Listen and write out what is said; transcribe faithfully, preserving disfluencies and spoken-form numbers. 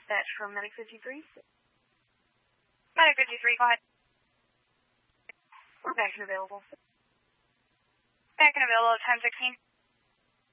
dispatch from Medic fifty-three. Medic fifty-three, go ahead. Back and available. Back and available at ten sixteen.